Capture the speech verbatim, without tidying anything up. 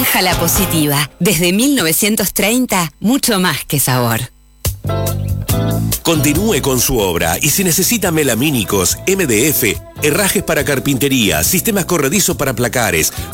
Granja La Positiva. Desde mil novecientos treinta, mucho más que sabor. Continúe con su obra y si necesita melamínicos, M D F, herrajes para carpintería, sistemas corredizos para placares,